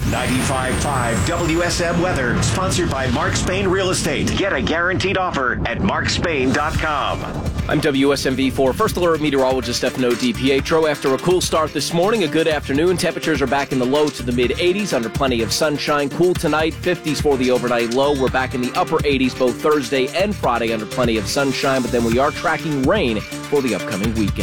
95.5 WSM Weather, sponsored by Mark Spain Real Estate. Get a guaranteed offer at markspain.com. I'm WSMV4 First Alert Meteorologist Stefano DiPietro. After a cool start this morning, a good afternoon. Temperatures are back in the low to the mid-80s under plenty of sunshine. Cool tonight, 50s for the overnight low. We're back in the upper 80s both Thursday and Friday under plenty of sunshine, but then we are tracking rain for the upcoming weekend.